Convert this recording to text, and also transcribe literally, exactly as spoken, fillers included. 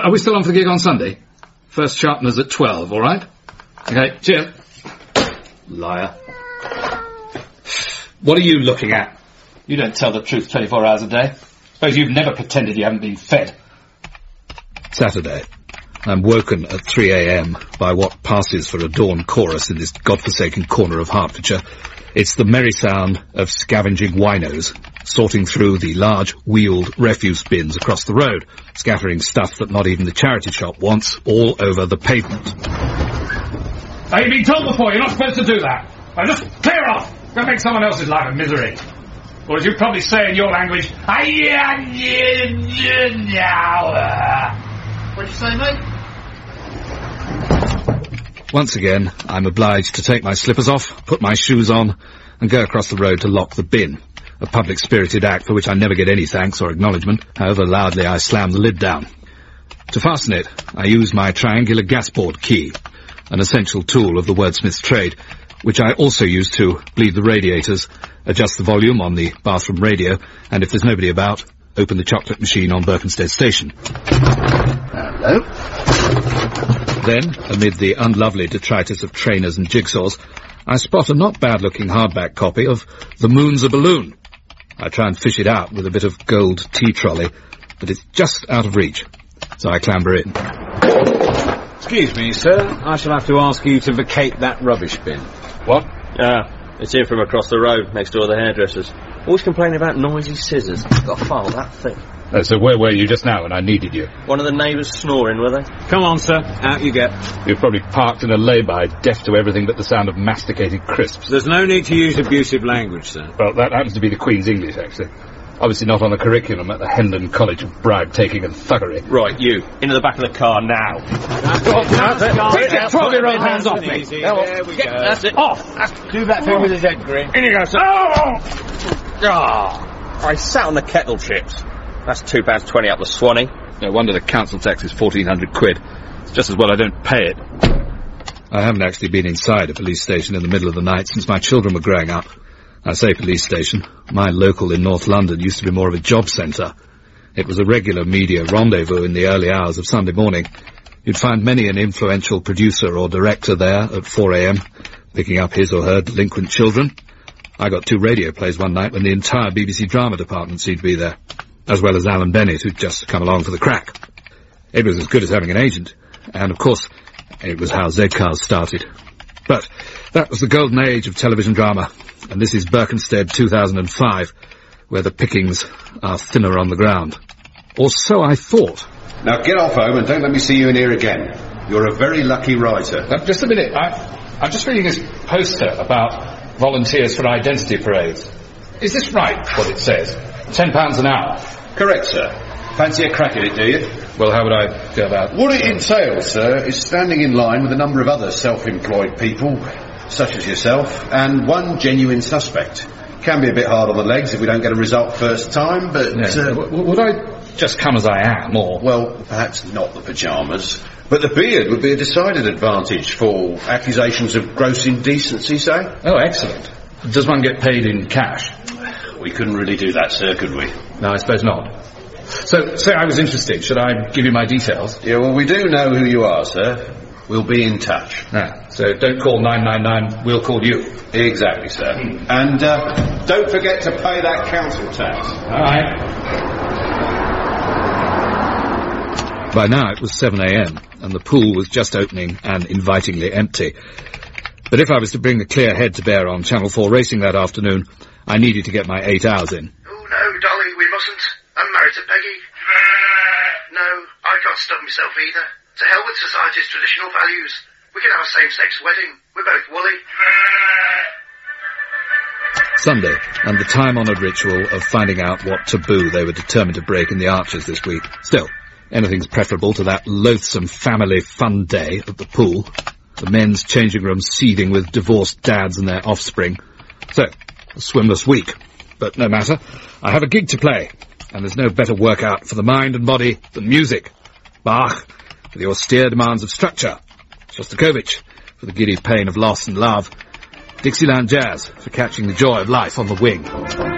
are we still on for the gig on Sunday? First sharpeners at twelve, all right? Okay, cheers. Liar. What are you looking at? You don't tell the truth twenty-four hours a day. Suppose you've never pretended you haven't been fed. Saturday. I'm woken at three a.m. by what passes for a dawn chorus in this godforsaken corner of Hertfordshire. It's the merry sound of scavenging winos, sorting through the large wheeled refuse bins across the road, scattering stuff that not even the charity shop wants all over the pavement. Now, you've been told before, you're not supposed to do that. Now, just clear off. Don't make someone else's life a misery. Or as you probably say in your language, what'd you say, mate? Once again, I'm obliged to take my slippers off, put my shoes on, and go across the road to lock the bin. A public-spirited act for which I never get any thanks or acknowledgement, however loudly I slam the lid down. To fasten it, I use my triangular gasboard key, an essential tool of the wordsmith's trade, which I also use to bleed the radiators, adjust the volume on the bathroom radio, and if there's nobody about, open the chocolate machine on Berkhamsted Station. Hello? Then, amid the unlovely detritus of trainers and jigsaws, I spot a not bad-looking hardback copy of The Moon's a Balloon. I try and fish it out with a bit of gold tea trolley, but it's just out of reach, so I clamber in. Excuse me, sir. I shall have to ask you to vacate that rubbish bin. What? Ah, it's in from across the road, next door to the hairdressers. Always complaining about noisy scissors. Got a file that thick. Oh, so where were you just now when I needed you? One of the neighbours snoring, were they? Come on, sir. Out you get. You're probably parked in a lay-by, deaf to everything but the sound of masticated crisps. There's no need to use abusive language, sir. Well, that happens to be the Queen's English, actually. Obviously not on the curriculum at the Hendon College of bribe-taking and thuggery. Right, you. Into the back of the car now. Take that twelve-year-old hands off me. There we go. That's it. Off! Do that thing with his head, Green. In you go, sir. Ah, I sat on the kettle chips. That's two pounds twenty up the Swanee. No wonder the council tax is fourteen hundred quid. It's just as well I don't pay it. I haven't actually been inside a police station in the middle of the night since my children were growing up. I say police station. My local in North London used to be more of a job centre. It was a regular media rendezvous in the early hours of Sunday morning. You'd find many an influential producer or director there at four a.m, picking up his or her delinquent children. I got two radio plays one night when the entire B B C drama department seemed to be there, as well as Alan Bennett, who'd just come along for the crack. It was as good as having an agent, and of course, it was how Z-Cars started. But that was the golden age of television drama, and this is Berkhamsted two thousand five, where the pickings are thinner on the ground. Or so I thought. Now get off home and don't let me see you in here again. You're a very lucky writer. Uh, just a minute. I, I'm just reading this poster about volunteers for identity parades. Is this right, what it says? Ten pounds an hour. Correct, sir. Fancy a crack at it, do you? Well, how would I go about... What it entails, sir, is standing in line with a number of other self-employed people, such as yourself, and one genuine suspect. Can be a bit hard on the legs if we don't get a result first time, but... Yeah. Uh, w- would I just come as I am, or... Well, perhaps not the pyjamas, but the beard would be a decided advantage for accusations of gross indecency, say. Oh, excellent. Does one get paid in cash? We couldn't really do that, sir, could we? No, I suppose not. So, say I was interested. Should I give you my details? Yeah, well, we do know who you are, sir. We'll be in touch. Ah, so don't call nine nine nine, we'll call you. Exactly, sir. And uh, don't forget to pay that council tax. All right. By now it was seven a.m, and the pool was just opening and invitingly empty. But if I was to bring the clear head to bear on Channel four racing that afternoon, I needed to get my eight hours in. Oh, no, Dolly, we mustn't. I'm married to Peggy. No, I can't stop myself either. To hell with society's traditional values. We can have a same-sex wedding. We're both woolly. Sunday, and the time-honoured ritual of finding out what taboo they were determined to break in the Archers this week. Still, anything's preferable to that loathsome family fun day at the pool. The men's changing room seething with divorced dads and their offspring. So, a swimless week. But no matter, I have a gig to play, and there's no better workout for the mind and body than music. Bach, for the austere demands of structure. Shostakovich, for the giddy pain of loss and love. Dixieland Jazz, for catching the joy of life on the wing.